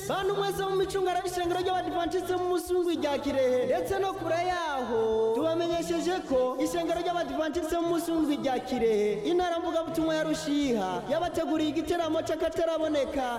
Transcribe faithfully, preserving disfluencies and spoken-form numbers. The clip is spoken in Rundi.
bantu mwese mu micungara y'ishengero ry'abadivantisite mu musungwi rya Kirehe ndetse no kure yaho tubamenyesheje ko ishengero ry'abadivantisite mu musungwi rya Kirehe intara mvugabutumwa ya Rushiha yabateguriye igiteramo c'akataraboneka